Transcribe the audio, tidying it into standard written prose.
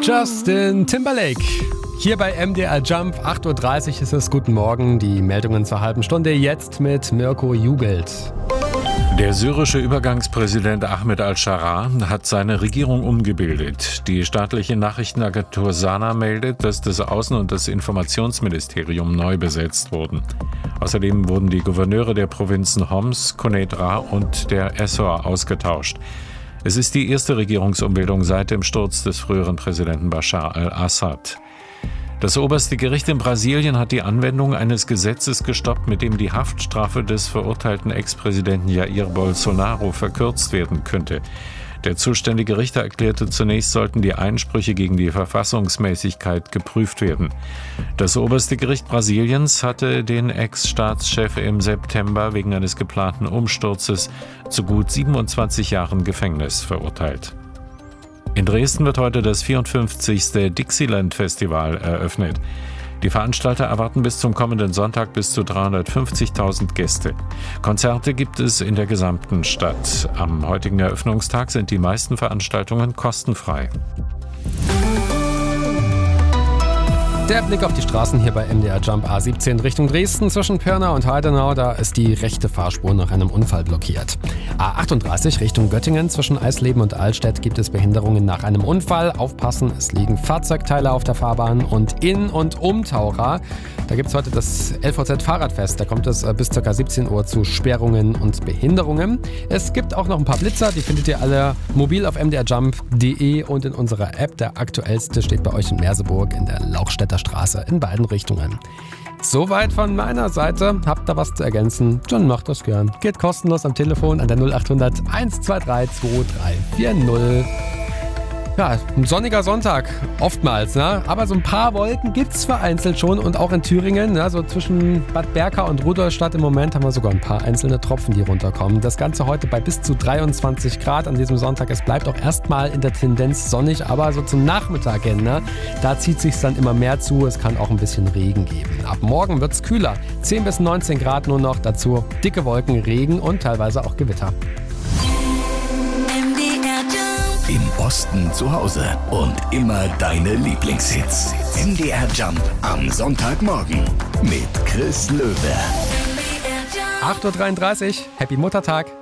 Justin Timberlake. Hier bei MDR Jump, 8.30 Uhr ist es. Guten Morgen, die Meldungen zur halben Stunde jetzt mit Mirko Jugelt. Der syrische Übergangspräsident Ahmed al-Sharaa hat seine Regierung umgebildet. Die staatliche Nachrichtenagentur Sana meldet, dass das Außen- und das Informationsministerium neu besetzt wurden. Außerdem wurden die Gouverneure der Provinzen Homs, Quneitra und der Essor ausgetauscht. Es ist die erste Regierungsumbildung seit dem Sturz des früheren Präsidenten Bashar al-Assad. Das oberste Gericht in Brasilien hat die Anwendung eines Gesetzes gestoppt, mit dem die Haftstrafe des verurteilten Ex-Präsidenten Jair Bolsonaro verkürzt werden könnte. Der zuständige Richter erklärte, zunächst sollten die Einsprüche gegen die Verfassungsmäßigkeit geprüft werden. Das oberste Gericht Brasiliens hatte den Ex-Staatschef im September wegen eines geplanten Umsturzes zu gut 27 Jahren Gefängnis verurteilt. In Dresden wird heute das 54. Dixieland-Festival eröffnet. Die Veranstalter erwarten bis zum kommenden Sonntag bis zu 350.000 Gäste. Konzerte gibt es in der gesamten Stadt. Am heutigen Eröffnungstag sind die meisten Veranstaltungen kostenfrei. Der Blick auf die Straßen hier bei MDR Jump A17 Richtung Dresden zwischen Pirna und Heidenau. Da ist die rechte Fahrspur nach einem Unfall blockiert. A38 Richtung Göttingen zwischen Eisleben und Altstedt gibt es Behinderungen nach einem Unfall. Aufpassen, es liegen Fahrzeugteile auf der Fahrbahn. Und in und um Taura, da gibt es heute das LVZ-Fahrradfest. Da kommt es bis ca. 17 Uhr zu Sperrungen und Behinderungen. Es gibt auch noch ein paar Blitzer, die findet ihr alle mobil auf mdrjump.de und in unserer App. Der aktuellste steht bei euch in Merseburg in der Lauchstädter Straße in beiden Richtungen. Soweit von meiner Seite. Habt ihr was zu ergänzen? Dann macht das gern. Geht kostenlos am Telefon an der 0800 123 2340. Ja, ein sonniger Sonntag, oftmals, ne? Aber so ein paar Wolken gibt's vereinzelt schon und auch in Thüringen, ne? So zwischen Bad Berka und Rudolstadt im Moment haben wir sogar ein paar einzelne Tropfen, die runterkommen. Das Ganze heute bei bis zu 23 Grad an diesem Sonntag. Es bleibt auch erstmal in der Tendenz sonnig, aber so zum Nachmittag hin, ne? Da zieht sich's dann immer mehr zu. Es kann auch ein bisschen Regen geben. Ab morgen wird's kühler, 10 bis 19 Grad nur noch, dazu dicke Wolken, Regen und teilweise auch Gewitter. Im Osten zu Hause und immer deine Lieblingshits. MDR Jump am Sonntagmorgen mit Chris Löwe. 8.33 Uhr, Happy Muttertag.